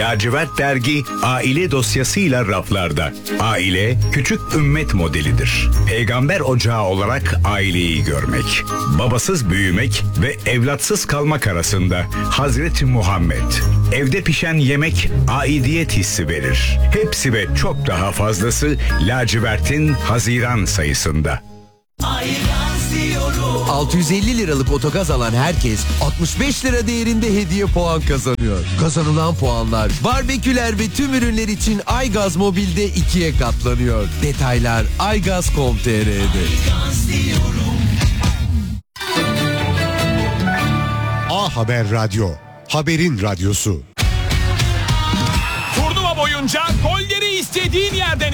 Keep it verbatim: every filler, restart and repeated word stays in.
Lacivert dergi aile dosyasıyla raflarda. Aile küçük ümmet modelidir. Peygamber ocağı olarak aileyi görmek, babasız büyümek ve evlatsız kalmak arasında Hazreti Muhammed. Evde pişen yemek aidiyet hissi verir. Hepsi ve çok daha fazlası lacivertin Haziran sayısında. altı yüz elli liralık otogaz alan herkes altmış beş lira değerinde hediye puan kazanıyor. Kazanılan puanlar barbeküler ve tüm ürünler için Aygaz Mobil'de ikiye katlanıyor. Detaylar aygaz nokta com nokta tr'de. A Haber Radyo, haberin radyosu. Turnuva boyunca golleri istediğin yerden